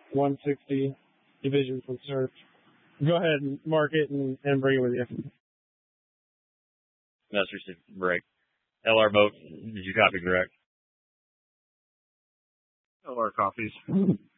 160 division from search. Go ahead and mark it and bring it with you. That's received break. LR boat, did you copy correct? LR copies.